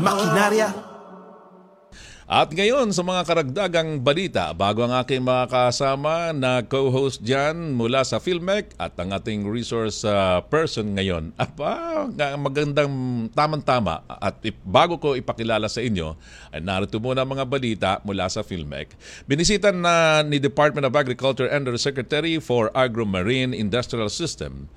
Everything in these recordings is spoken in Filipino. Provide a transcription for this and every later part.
Makinarya. At ngayon sa mga karagdagang balita, bago ang aking mga kasama na co-host dyan mula sa PhilMec at ang ating resource person ngayon. Magandang tamang-tama at bago ko ipakilala sa inyo, ay narito muna mga balita mula sa PhilMec. Binisitan na ni Department of Agriculture Undersecretary for Agro-Marine Industrial System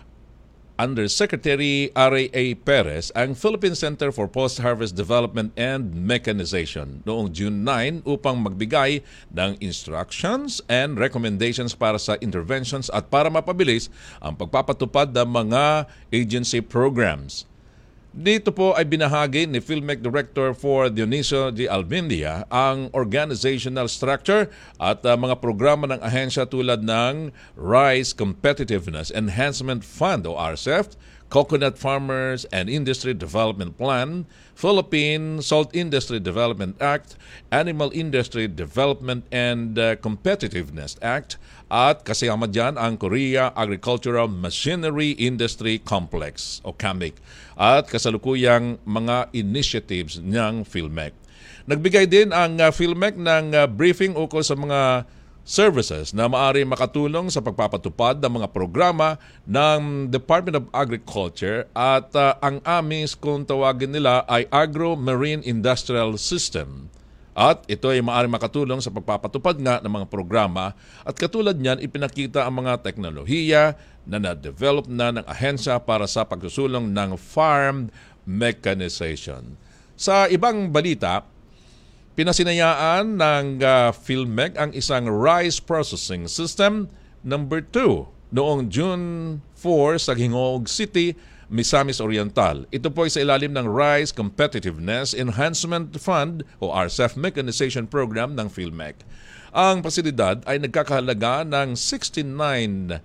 Undersecretary R.A. Perez ang Philippine Center for Post-Harvest Development and Mechanization noong June 9 upang magbigay ng instructions and recommendations para sa interventions at para mapabilis ang pagpapatupad ng mga agency programs. Dito po ay binahagi ni PhilMec Director for Dionisio G. Alvindia ang organizational structure at mga programa ng ahensya tulad ng Rice Competitiveness Enhancement Fund o RCEF, Coconut Farmers and Industry Development Plan, Philippine Salt Industry Development Act, Animal Industry Development and Competitiveness Act, at kasama dyan ang Korea Agricultural Machinery Industry Complex o CAMIC at kasalukuyang mga initiatives ng PhilMec. Nagbigay din ang PhilMec ng briefing ukol sa mga services na maaari makatulong sa pagpapatupad ng mga programa ng Department of Agriculture at ang AMIS kung tawagin nila ay Agro-Marine Industrial System. At ito ay maaari makatulong sa pagpapatupad nga ng mga programa at katulad niyan ipinakita ang mga teknolohiya na na-develop na ng ahensya para sa pagsusulong ng farm mechanization. Sa ibang balita, pinasinayaan ng PhilMec ang isang rice processing system number 2 noong June 4 sa Gingog City, Misamis Oriental. Ito po ay sa ilalim ng Rice Competitiveness Enhancement Fund o RCEF Mechanization Program ng PhilMec. Ang pasilidad ay nagkakahalaga ng 69.49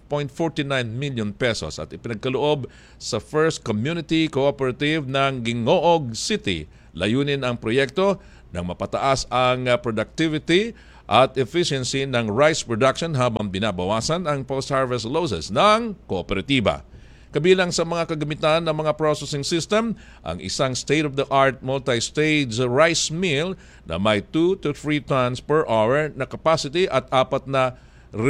million pesos at ipinagkaloob sa First Community Cooperative ng Gingog City. Layunin ang proyekto nang mapataas ang productivity at efficiency ng rice production habang binabawasan ang post-harvest losses ng kooperatiba. Kabilang sa mga kagamitan ng mga processing system, ang isang state-of-the-art multi-stage rice mill na may 2 to 3 tons per hour na capacity at 4 na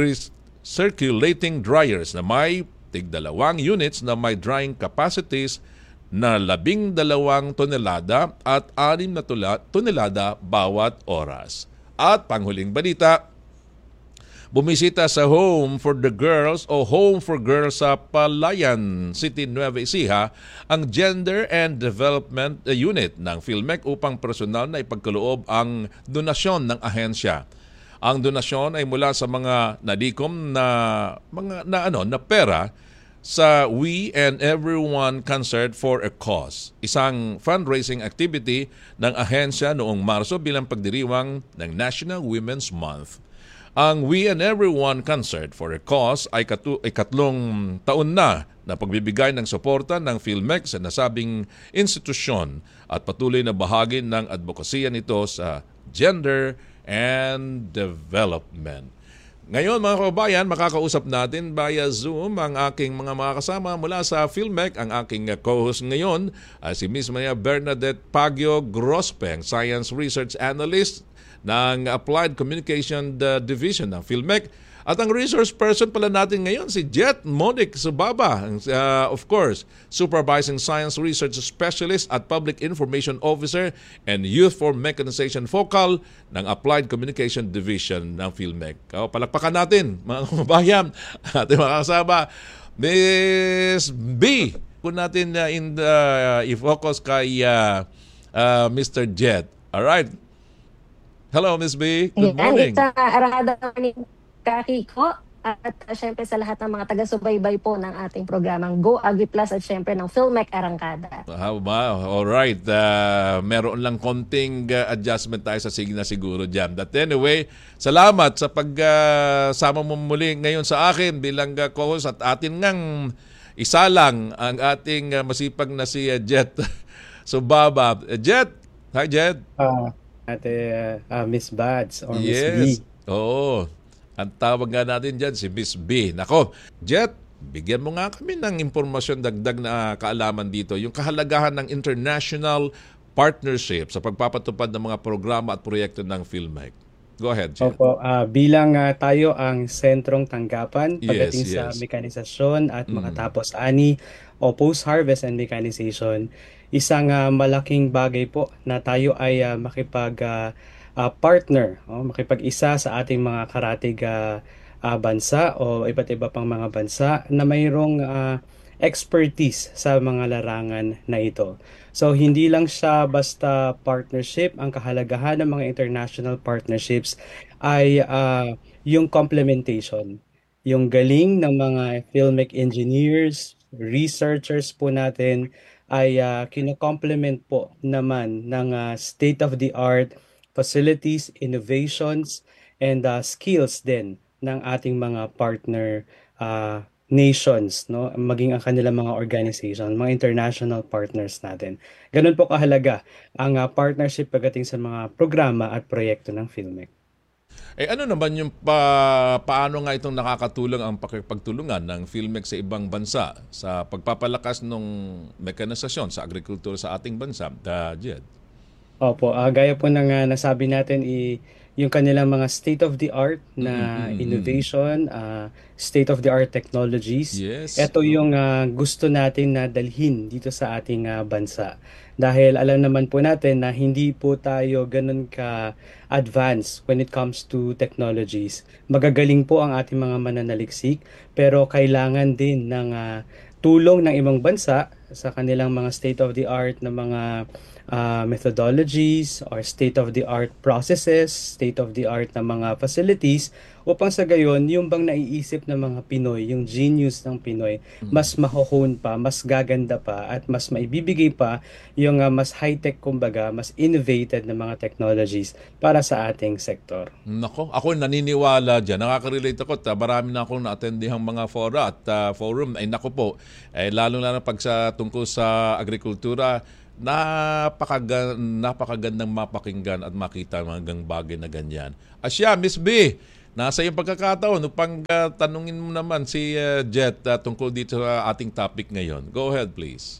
recirculating dryers na may tig-2 units na may drying capacities na 12 tonelada at 6 na tonelada bawat oras. At panghuling balita, bumisita sa Home for the Girls o Home for Girls sa Palayan City, Nueva Ecija ang Gender and Development Unit ng PhilMec upang personal na ipagkaloob ang donasyon ng ahensya. Ang donasyon ay mula sa mga nadikom na pera sa We and Everyone Concert for a Cause, isang fundraising activity ng ahensya noong Marso bilang pagdiriwang ng National Women's Month. Ang We and Everyone Concert for a Cause ay ikatlong taon na pagbibigay ng suporta ng PhilMec sa nasabing institusyon at patuloy na bahagi ng advokasya nito sa gender and development. Ngayon mga kababayan, makakausap natin via Zoom ang aking mga kasama mula sa PhilMec. Ang aking co-host ngayon ay si Ms. Maria Bernadette Pagio Grospeng, Science Research Analyst ng Applied Communication Division ng PhilMec. At ang resource person pala natin ngayon si Jet Monic Subaba, of course, Supervising Science Research Specialist at Public Information Officer and Youth for Mechanization Focal ng Applied Communication Division ng PhilMec. Palakpakan natin, mga kababayan, ating mga kasama, Miss B. Kung natin i-focus kay Mr. Jet. Alright. Hello, Miss B. Good morning. Ito, arada morning, Kiko. At syempre sa lahat ng mga taga-subaybay po ng ating programang Go Agri Plus at syempre ng PhilMec Arangkada. Alright. Meron lang konting adjustment tayo sa signal siguro dyan. But anyway, salamat sa pagsama mo muli ngayon sa akin bilang co-host at atin ngang isalang ang ating masipag na si Jet Subaba. Jet! Hi, Jet! Miss Bads or yes. Miss B. Oo. Ang tawag nga natin dyan, si Miss B. Nako, Jet, bigyan mo nga kami ng impormasyon, dagdag na kaalaman dito. Yung kahalagahan ng International partnership sa pagpapatupad ng mga programa at proyekto ng PhilMec? Go ahead, Jed. Opo, bilang tayo ang sentrong tanggapan Yes, pagdating sa yes. mekanisasyon at Mm. makatapos ani o post-harvest and mechanization, isang malaking bagay po na tayo ay partner, makipag-isa sa ating mga karatig bansa o iba't iba pang mga bansa na mayroong expertise sa mga larangan na ito. So hindi lang siya basta partnership, ang kahalagahan ng mga international partnerships ay yung complementation. Yung galing ng mga filmic engineers, researchers po natin ay kino-complement po naman ng state-of-the-art facilities, innovations, and skills din ng ating mga partner nations, no? Maging ang kanilang mga organization, mga international partners natin. Ganun po kahalaga ang partnership pagdating sa mga programa at proyekto ng PhilMec. Ano naman yung paano nga itong nakakatulong ang pakipagtulungan ng PhilMec sa ibang bansa sa pagpapalakas ng mekanisasyon sa agrikultura sa ating bansa, Jed? Opo, gaya po ng nasabi natin, yung kanilang mga state-of-the-art Mm, na mm, mm. innovation, state-of-the-art technologies, Yes, ito no? yung gusto natin na dalhin dito sa ating bansa. Dahil alam naman po natin na hindi po tayo ganun ka-advanced when it comes to technologies. Magagaling po ang ating mga mananaliksik, pero kailangan din ng tulong ng ibang bansa sa kanilang mga state-of-the-art na mga methodologies or state-of-the-art processes, state-of-the-art na mga facilities upang sa gayon, yung bang naiisip ng mga Pinoy, yung genius ng Pinoy, mas mahohone pa, mas gaganda pa, at mas maibibigay pa yung mas high-tech, kumbaga, mas innovated na mga technologies para sa ating sektor. Nako, ako naniniwala dyan. Nakaka-relate ako. Marami na akong naatendihang mga fora at forum. Ay nako po, lalo na pag sa tungkol sa agrikultura, napakagandang mapakinggan at makita ang mga bagay na ganyan. Asya, Miss B, nasa iyong pagkakataon upang tanungin mo naman si Jet tungkol dito sa ating topic ngayon. Go ahead, please.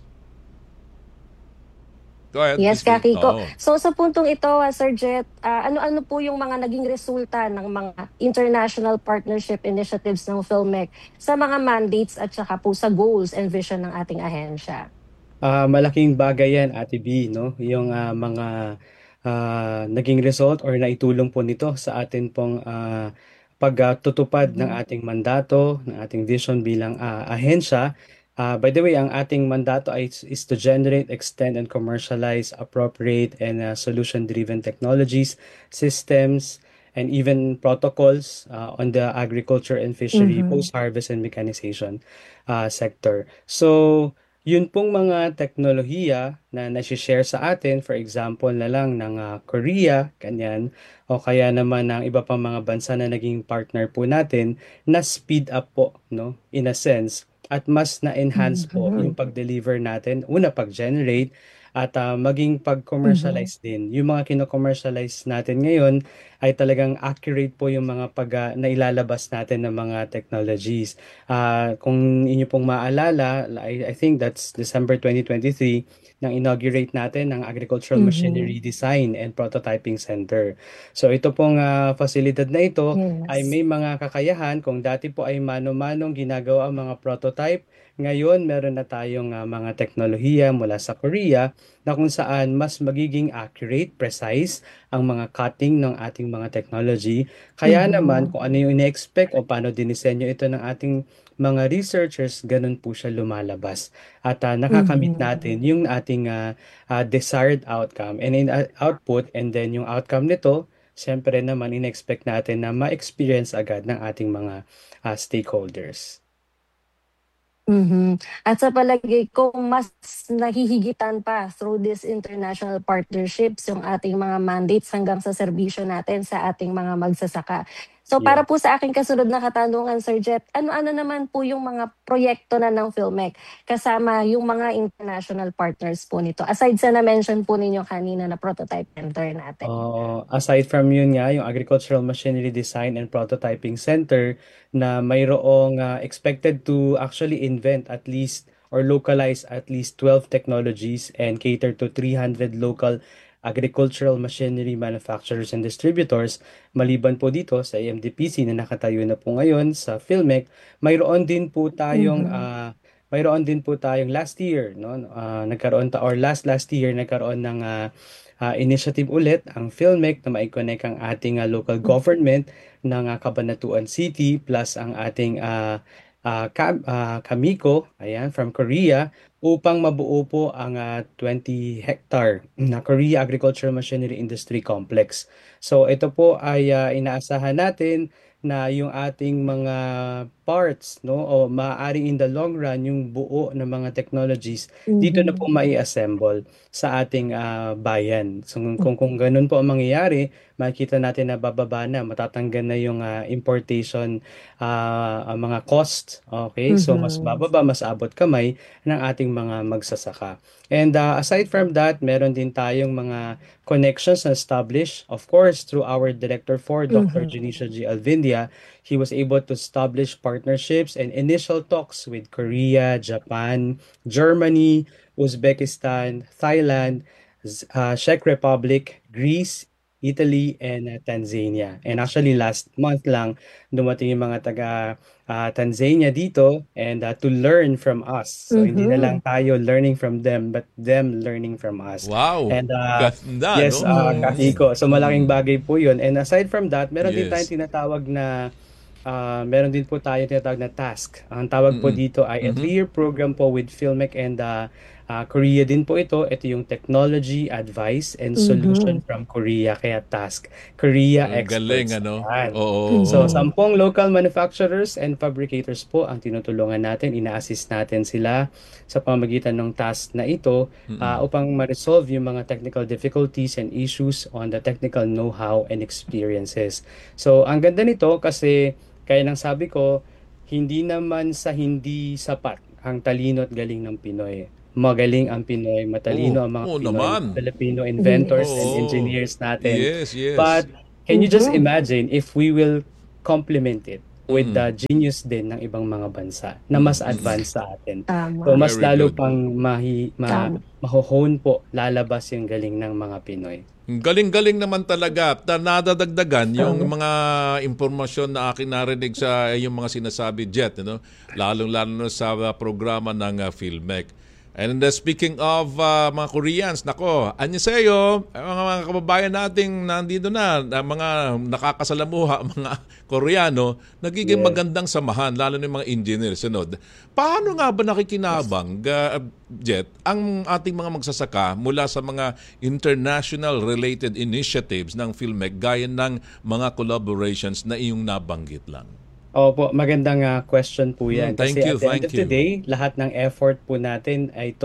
Go ahead, Yes, Miss B. Kiko. Oo. So sa puntong ito, Sir Jet, ano-ano po yung mga naging resulta ng mga international partnership initiatives ng PhilMec sa mga mandates at saka po sa goals and vision ng ating ahensya? Malaking bagay yan, Ate B, no? Yung mga naging result or naitulong po nito sa atin pong pagtutupad ng Mhm. ating mandato, ng ating vision bilang ahensya. By the way, ang ating mandato is to generate, extend, and commercialize appropriate and solution-driven technologies, systems, and even protocols on the agriculture and fishery, Mhm. post-harvest and mechanization sector. So, yun pong mga teknolohiya na nasi-share sa atin, for example na lang ng Korea, kanyan, o kaya naman ng iba pang mga bansa na naging partner po natin, na speed up po, no, in a sense, at mas na-enhance po yung Mhm. pag-deliver natin, una pag-generate, at maging Mhm. pag-commercialize din. Yung mga kino-commercialize natin ngayon ay talagang accurate po yung mga nailalabas natin ng mga technologies. Kung inyo pong maalala, I think that's December 2023, nang inaugurate natin ng Agricultural Mhm. Machinery Design and Prototyping Center. So ito pong fasilidad na ito ay Yes. may mga kakayahan. Kung dati po ay mano-manong ginagawa ang mga prototype, ngayon meron na tayong mga teknolohiya mula sa Korea na kung saan mas magiging accurate, precise ang mga cutting ng ating mga technology. Kaya naman Mhm. kung ano yung ine-expect o paano dinisenyo ito ng ating mga researchers, ganun po siya lumalabas. At nakakamit Mhm. natin yung ating desired outcome and output, and then yung outcome nito, siyempre naman in-expect natin na ma-experience agad ng ating mga stakeholders. Mhm. At sa palagay ko, mas nahihigitan pa through these international partnerships yung ating mga mandates hanggang sa serbisyo natin sa ating mga magsasaka. So Yeah. para po sa aking kasunod na katanungan, Sir Jet, ano-ano naman po yung mga proyekto na ng PhilMec kasama yung mga international partners po nito? Aside sa na-mention po ninyo kanina na prototype center natin. Aside from yun nga, yung Agricultural Machinery Design and Prototyping Center na mayroong expected to actually invent at least or localize at least 12 technologies and cater to 300 local agricultural machinery manufacturers and distributors. Maliban po dito sa AMDPC na nakatayo na po ngayon sa Philmec, Mhm. mayroon din po tayong last year, no? Nagkaroon ta or last year nagkaroon ng initiative ulit ang Philmec na mai-connect ang ating local government ng Cabanatuan City plus ang ating Kamiko, ayan, from Korea upang mabuo po ang 20 hectare na Korea Agricultural Machinery Industry Complex. So ito po ay inaasahan natin na yung ating mga parts, no, o maaaring in the long run yung buo ng mga technologies dito na po Mhm. mai-assemble sa ating bayan. So kung ganun po ang mangyayari, makikita natin na bababa na, matatanggal na yung importation ang mga cost. Okay? So mas Mhm. bababa, mas abot kamay ng ating mga magsasaka. And aside from that, meron din tayong mga connections na established, of course, through our Director 4, Dr. Mhm. Janisha G. Alvindia. He was able to establish partnerships and initial talks with Korea, Japan, Germany, Uzbekistan, Thailand, Czech Republic, Greece, Italy, and Tanzania. And actually, last month lang, dumating yung mga taga Tanzania dito and to learn from us. So, hindi na lang Mhm. tayo learning from them, but them learning from us. Wow! And Ganda, yes, no? Yes. Kahiko. So, malaking bagay po yun. And aside from that, Yes. meron din po tayo tinatawag na task. Ang tawag po Mm-mm. dito ay a Mhm. 3-year program po with Philmec and Korea din po ito. Ito yung Technology, Advice, and Solution Mhm. from Korea, kaya task. Korea Ang galing, Experts. ano? Ayan. Oo, oo. So, Mhm. 10 local manufacturers and fabricators po ang tinutulungan natin. Ina-assist natin sila sa pamamagitan ng task na ito Mm-mm. upang ma-resolve yung mga technical difficulties and issues on the technical know-how and experiences. So, ang ganda nito kasi, kaya nang sabi ko, hindi naman sa hindi sapat ang talino at galing ng Pinoy. Magaling ang Pinoy, Oo, matalino ang mga oo Pinoy, naman. mga Filipino inventors and Yes. Oo. engineers natin. Yes, yes. But can you just Mhm. imagine if we will complement it with Mm-mm. the genius din ng ibang mga bansa na Mm-mm. mas Mm-mm. advanced sa atin. So Tama. mas Very lalo good. pang Tama. mahohone po, lalabas yung galing ng mga Pinoy. Galing-galing naman talaga. Nadadagdagan yung Tama. mga impormasyon na aking narinig sa yung mga sinasabi, Jet, lalong-lalo na sa programa ng Philmec. And speaking of mga Koreans, nako, annyeonghaseyo, mga kababayan nating nandito na mga nakakasalamuha, mga Koreano, nagiging Yes. magandang samahan, lalo na yung mga engineers. Paano nga ba nakikinabang, Jet, ang ating mga magsasaka mula sa mga international related initiatives ng Philmec gaya ng mga collaborations na iyong nabanggit lang? Opo, magandang question po yan. Kasi Thank you, at the end thank of the you. day, lahat ng effort po natin ay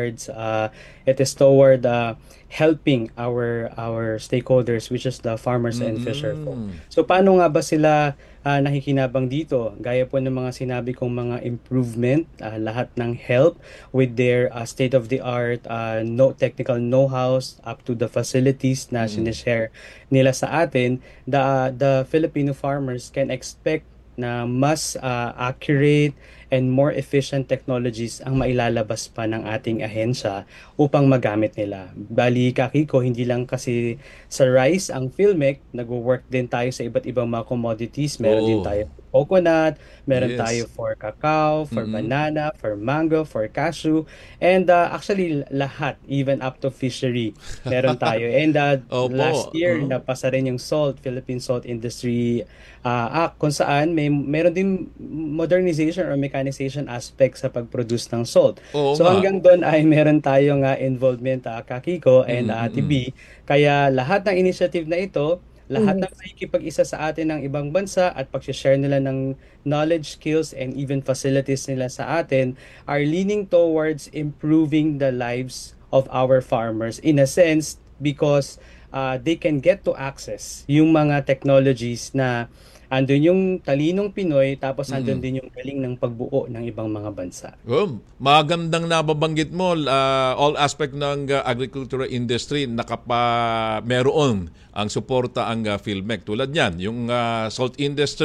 it is toward helping our stakeholders, which is the farmers and fisher folk. Mm-mm. So paano nga ba sila nakikinabang dito? Gaya po ng mga sinabi kong mga improvement, lahat ng help with their state-of-the-art technical know-hows up to the facilities na sinishare nila sa atin, the Filipino farmers can expect na mas accurate and more efficient technologies ang mailalabas pa ng ating ahensya upang magamit nila. Bali, Kakiko, hindi lang kasi sa rice ang Philmec, nag-work din tayo sa iba't ibang mga commodities. Meron din Oo. tayo coconut, meron tayo Yes. for cacao, for Mm-mm. banana, for mango, for cashew, and actually lahat, even up to fishery, meron tayo. And last Opo. year, napasa rin yung Philippine Salt Industry Act, kung saan meron din modernization or mechanization aspect sa pag-produce ng salt. Oo So nga. hanggang doon ay meron tayong involvement, Kakiko and Ate Mm-mm. B. Kaya lahat ng initiative na ito, lahat ng Yes. nakikipag-isa sa atin ng ibang bansa at pag-share nila ng knowledge, skills, and even facilities nila sa atin are leaning towards improving the lives of our farmers in a sense because they can get to access yung mga technologies na andun yung talinong Pinoy tapos andun din yung galing ng pagbuo ng ibang mga bansa. Magandang nababanggit mo, all aspect ng agricultural industry meron ang suporta ang Philmec. Tulad niyan, yung salt industry,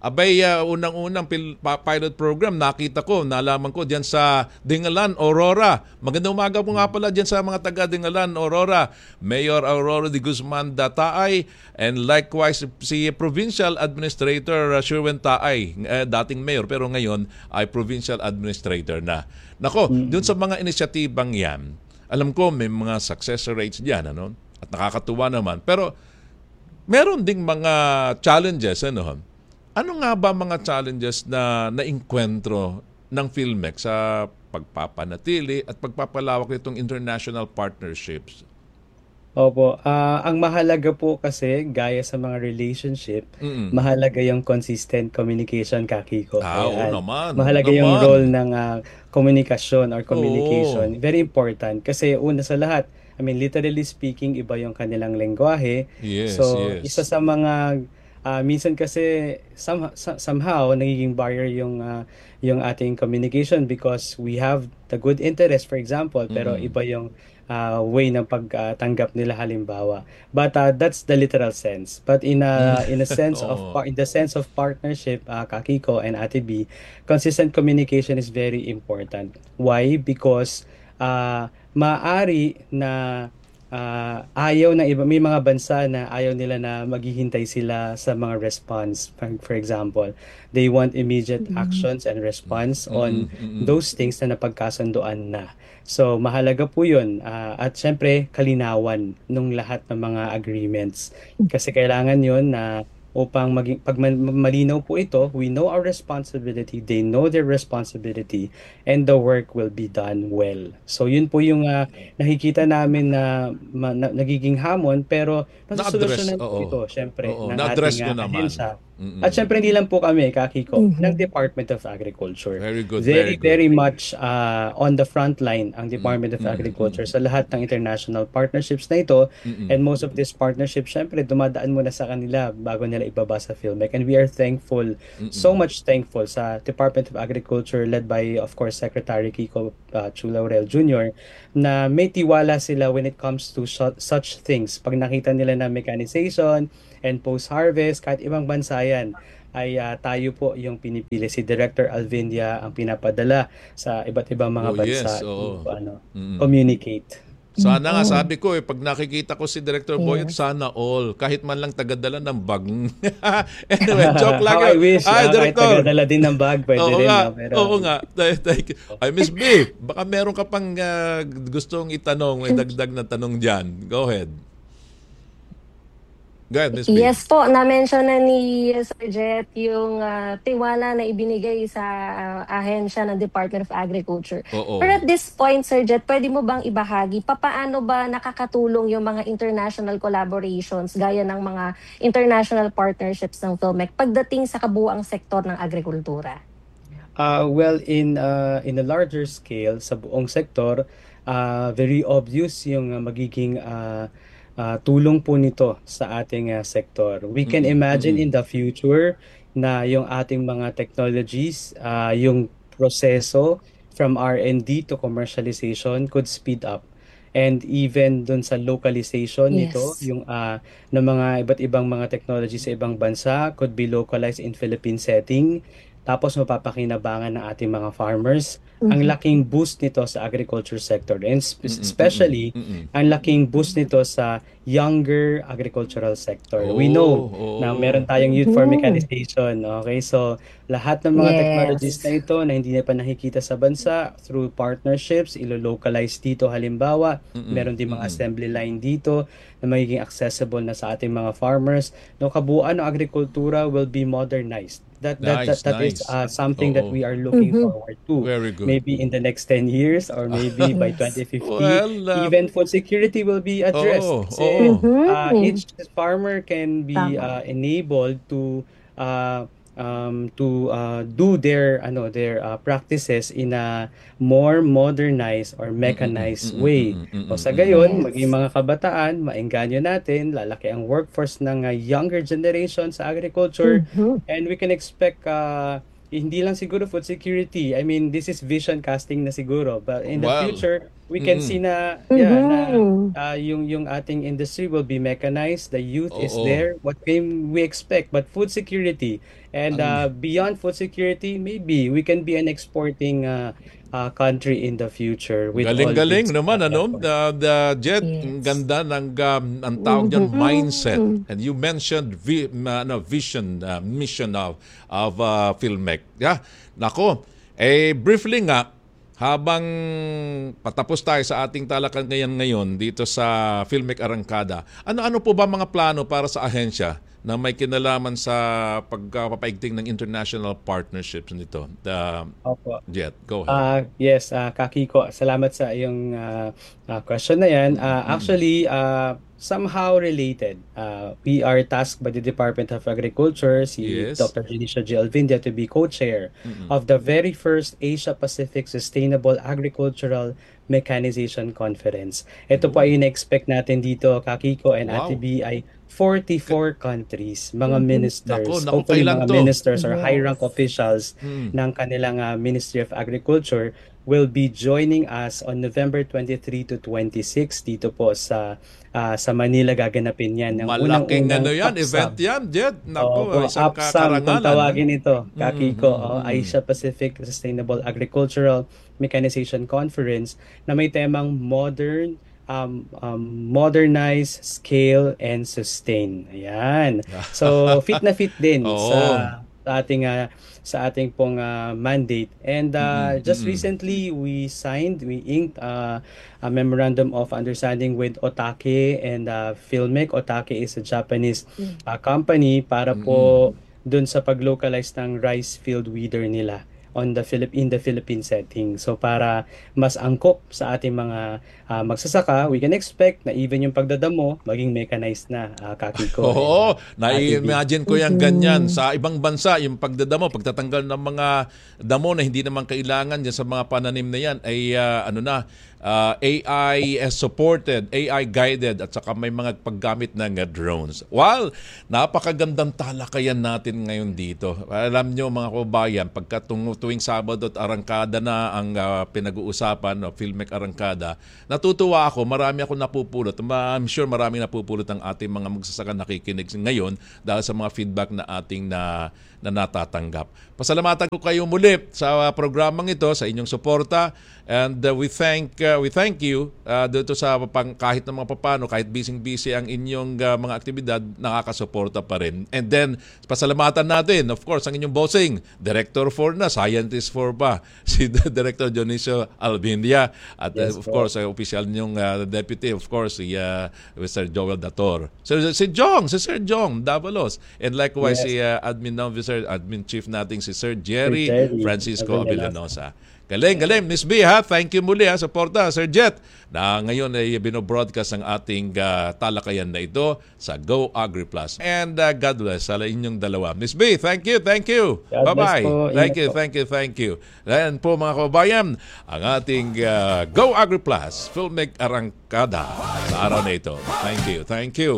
Abay, unang-unang pilot program, nakita ko, nalaman ko diyan sa Dingalan, Aurora. Magandang umaga po nga pala diyan sa mga taga Dingalan, Aurora. Mayor Aurora de Guzman Taay, and likewise si Provincial Administrator Sherwin Taay, dating mayor pero ngayon ay Provincial Administrator na. Nako, dun sa mga inisyatibang yan, alam ko may mga success rates diyan, ano? At nakakatuwa naman. Pero meron ding mga challenges, ano? Ano nga ba mga challenges na nainkwentro ng PhilMec sa pagpapanatili at pagpapalawak nitong international partnerships? Opo, ang mahalaga po kasi gaya sa mga relationship, Mm. mahalaga yung consistent communication, Kakiko. Oo Ayan. naman, oo Mahalaga yung naman. role ng komunikasyon or Oo. communication. Very important kasi una sa lahat, I mean literally speaking, iba yung kanilang lengguwahe. Yes, So, isa yes. sa mga minsan kasi somehow nagiging barrier yung ating communication because we have the good interest, for example, pero Mm-mm. iba yung way ng pagtanggap nila halimbawa. But that's the literal sense. But in a sense of Oo. in the sense of partnership, Kakiko and Ate B, consistent communication is very important. Why? Because maari na ayaw ng iba, may mga bansa na ayaw nila na maghihintay sila sa mga response. For example, they want immediate actions and response Mm-mm. on Mm-mm. those things na napagkasunduan na. So, mahalaga po yun. At syempre, kalinawan nung lahat ng mga agreements. Kasi kailangan yun na upang maging, pag malinaw po ito, we know our responsibility, they know their responsibility, and the work will be done well. So, yun po yung nakikita namin na, nagiging hamon, pero Na-address, nasusolusyonan po oo. ito, syempre, Oo, ng na-address ating nyo naman. ahensya. At Mm-mm. syempre, hindi lang po kami, Kakiko, ng Mhm. Department of Agriculture. Very good, very Very, good. very much on the front line ang Department of Mm-mm. Agriculture Mm-mm. sa lahat ng international partnerships na ito. Mm-mm. And most of these partnerships, syempre, dumadaan muna sa kanila bago nila ibaba sa PhilMec. And we are thankful, so Mm-mm. much thankful sa Department of Agriculture led by, of course, Secretary Kiko Chulaurel Jr. na may tiwala sila when it comes to such things. Pag nakita nila na mechanization and post-harvest, kahit ibang bansa yan, ay tayo po yung pinipili. Si Director Alvindia ang pinapadala sa iba't ibang mga Oh, bansa yes, to oo. Mm-mm. communicate. Sana nga, Mhm. sabi ko pag nakikita ko si Director Boyet, Yes. sana all. Kahit man lang tagadala ng bag. Anyway, joke lang How yun. I wish, Ay, kahit Director. tagadala din ng bag, pwede Oo rin, nga, no? Pero, oo nga. Ay, Miss B, baka meron ka pang gustong itanong, may dagdag na tanong dyan. Go ahead. Go ahead, Miss B. Yes po, na-mention na ni Sir Jet yung tiwala na ibinigay sa ahensya ng Department of Agriculture. Pero Oo. at this point, Sir Jet, pwede mo bang ibahagi papaano ba nakakatulong yung mga international collaborations gaya ng mga international partnerships ng PhilMec pagdating sa kabuuang sektor ng agrikultura? well, in a larger scale, sa buong sektor, very obvious yung magiging tulong po nito sa ating sektor. We can Mm-mm. imagine Mm-mm. in the future na yung ating mga technologies, yung proseso from R&D to commercialization could speed up. And even dun sa localization nito, Yes. yung ng mga iba't ibang mga technology sa ibang bansa could be localized in Philippine setting. Tapos mapapakinabangan ng ating mga farmers. Ang Mhm. laking boost nito sa agriculture sector and Mm-mm. Mm-mm. especially Mm-mm. ang laking boost nito sa younger agricultural sector. We know Oh, na meron oo. tayong youth for Mhm. mechanization. Okay, so lahat ng mga technologies Yes. na ito na hindi na pa nakikita sa bansa through partnerships, ilo-localize dito halimbawa, Mm-mm. meron din mga Mm-mm. assembly line dito na magiging accessible na sa ating mga farmers. No, kabuuan ng agrikultura will be modernized. Nice, That is nice. something that Oo. we are looking Mhm. forward to. Very good. Maybe in the next 10 years or maybe by Yes. 2050, Well, even food security will be addressed. oo, Kasi oo. Mhm. each farmer can be Tama. enabled to do their practices in a more modernized or Mm-mm. mechanized Mm-mm. way. Mm-mm. O Mm-mm. sa Mm-mm. gayon, maging Yes. mga kabataan, maengganyo natin, lalaki ang workforce ng younger generation sa agriculture, Mhm. and we can expect hindi lang siguro food security. I mean, this is vision casting na siguro. But in the Well, future, we can see na yeah na Mhm. yung ating industry will be mechanized, the youth is Oo. there, what can we expect, but food security and Ang beyond food security, maybe we can be an exporting country in the future with all galing-galing these naman ano, efforts. the Jet, ang Yes. ganda ng ang tawag diyan mindset. Mhm. And you mentioned vision, mission of Filmec. Yeah. Nako, briefly nga habang patapos tayo sa ating talakayan ngayon dito sa Filmec Arangkada. Ano-ano po ba mga plano para sa ahensya na may kinalaman sa pagpapaigting ng international partnerships nito? Opo. Jet, go ahead. Yes, Kakiko, salamat sa iyong question na yan. Actually, somehow related. We are tasked by the Department of Agriculture, si Yes. Dr. Jelicia G. Alvindia, to be co-chair of the very first Asia-Pacific Sustainable Agricultural Mechanization Conference. Ito po ay in-expect natin dito, Kakiko and Ate Wow. B, ay 44 countries, mga Nako, ministers, nako, hopefully kailan mga to? ministers or high-rank Yes. officials ng kanilang Ministry of Agriculture will be joining us on November 23 to 26 dito po sa Manila. Gaganapin yan ng Malaking unang-unang yan, event APSAM. yan, Jet. Opo, Nako, isang APSAM kung karangalan, no? tawagin ito, Kakiko, Asia Pacific Sustainable Agricultural Mechanization Conference na may temang modernize, scale, and sustain. Ayan. So, fit na fit din Oo. sa ating pong mandate. And just recently, we inked a memorandum of understanding with Otake and Filmec. Otake is a Japanese company para po dun sa pag-localize ng rice field weeder nila in the Philippine setting. So para mas angkop sa ating mga magsasaka, we can expect na even yung pagdadamo maging mechanized na, Kakiko and Oo, Ate B. na-imagine ko yung ganyan. Sa ibang bansa, yung pagdadamo, pagtatanggal ng mga damo na hindi naman kailangan dyan sa mga pananim na yan ay AI supported, AI guided at saka may mga paggamit ng drones. Well, napakagandang talakayan natin ngayon dito. Alam nyo mga kabayan, pagka tuwing Sabado at Arangkada na ang pinag-uusapan, Filmec Arangkada, natutuwa ako, marami ako napupulot. I'm sure marami napupulot ang ating mga magsasaka nakikinig ngayon dahil sa mga feedback na ating na natatanggap. Pasalamatan ko kayo muli sa programang ito, sa inyong suporta, and we thank you dito sa kahit na mga papano, kahit busy ang inyong mga aktibidad, nakakasuporta pa rin. And then, pasalamatan natin, of course, ang inyong bossing, Director 4 na, Scientist 4 pa, si Director Dionisio Alvindia, at Yes of po. course, official niyong deputy, of course, si Mr. Joel Dator. So, si Sir Jong Davalos, and likewise si Yes, Admin Chief nating si Sir Sir Jerry Jerry Francisco Avellanosa. Avellanosa. Galing, Miss B ha. Thank you muli ha, suporta, Sir Jet, na ngayon ay binobroadcast ang ating talakayan na ito sa Go Agri Plus. And God bless sa inyong dalawa. Miss B, thank you. God bless Bye-bye. po. Ingat po. Thank you. Ayan po mga kababayan, ang ating Go Agri Plus, Filmec Arangkada sa araw na ito. Thank you.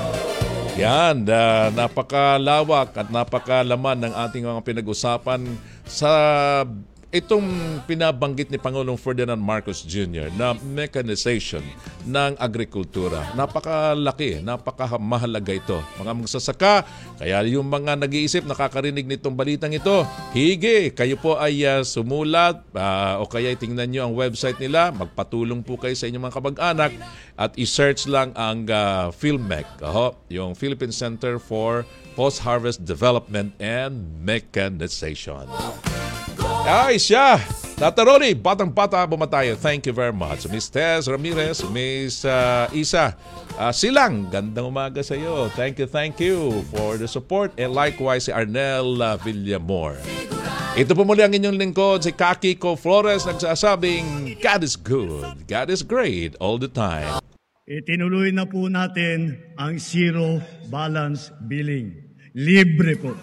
Yan, napakalawak at napakalaman ng ating mga pinag-usapan sa itong pinabanggit ni Pangulong Ferdinand Marcos Jr. na mechanization ng agrikultura. Napakalaki, napakamahalaga ito. Mga magsasaka, kaya yung mga nag-iisip, nakakarinig nitong balitang ito, hige, kayo po ay sumulat o kaya tingnan nyo ang website nila, magpatulong po kayo sa inyong mga kamag-anak at i-search lang ang Filmec, yung Philippine Center for Post-Harvest Development and Mechanization. Ay, siya! Tata Ronnie, batang-bata bumatayo. Thank you very much. Miss Tess Ramirez, Miss Isa Silang, gandang umaga sa iyo. Thank you for the support. And likewise, si Arnel Villamor. Ito po muli ang inyong lingkod, si Kakiko Flores, nagsasabing, God is good, God is great all the time. Itinuloy na po natin ang zero balance billing. Libre po.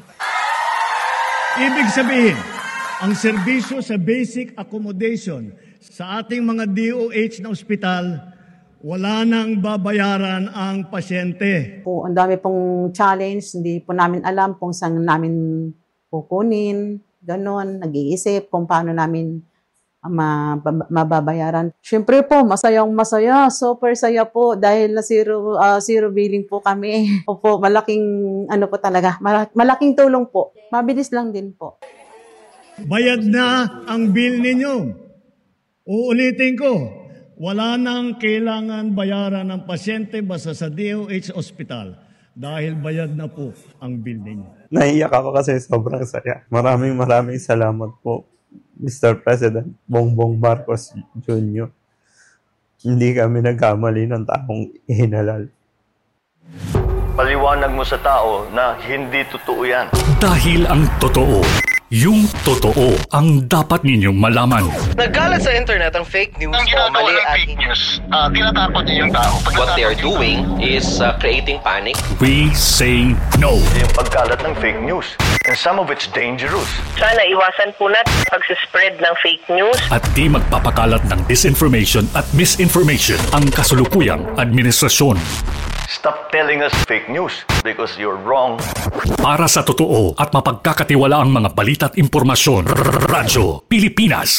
Ibig sabihin, ang serbisyo sa basic accommodation sa ating mga DOH na ospital, wala nang babayaran ang pasyente. Po, ang dami pong challenge, hindi po namin alam kung saan namin kukunin, ganon, nag-iisip kung paano namin mababayaran. Siyempre po, masayang masaya, super saya po dahil na zero billing po kami. Opo, malaking ano po talaga, malaking tulong po. Mabilis lang din po. Bayad na ang bill ninyo. Uulitin ko, wala nang kailangan bayaran ng pasyente basta sa DOH Hospital dahil bayad na po ang bill ninyo. Naiyak ako kasi sobrang saya. Maraming salamat po, Mr. President Bongbong Marcos Jr. Hindi kami nagkamali ng taong hinalal. Paliwanag mo sa tao na hindi totoo yan. Dahil ang totoo, yung totoo ang dapat ninyong malaman. Nagkalat sa internet ang fake news ang o mali ng at fake news, tinatapon niyo yung tao. what they are doing is creating panic. We say no. Yung pagkalat ng fake news. And some of it's dangerous. Sana iwasan po natin pagsispread ng fake news. At di magpapakalat ng disinformation at misinformation ang kasulukuyang administrasyon. Stop telling us fake news because you're wrong. Para sa totoo at mapagkakatiwala ang mga balita at impormasyon, Radyo Pilipinas.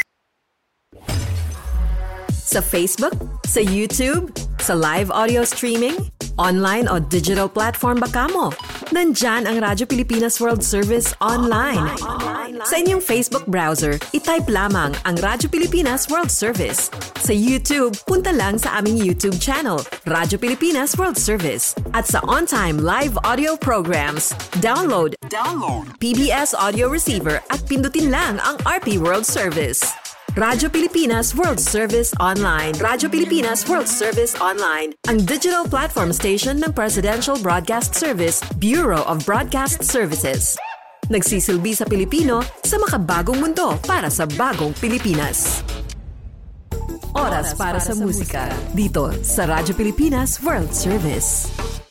Sa Facebook, sa YouTube, sa live audio streaming, online o digital platform ba kamo? Nandyan ang Radyo Pilipinas World Service online. Sa inyong Facebook browser, itype lamang ang Radyo Pilipinas World Service. Sa YouTube, punta lang sa aming YouTube channel, Radyo Pilipinas World Service. At sa on-time live audio programs, download PBS Audio Receiver at pindutin lang ang RP World Service. Radyo Pilipinas World Service Online. Radyo Pilipinas World Service Online, ang digital platform station ng Presidential Broadcast Service, Bureau of Broadcast Services. Nagsisilbi sa Pilipino sa makabagong mundo para sa bagong Pilipinas. Oras para sa musika dito sa Radyo Pilipinas World Service.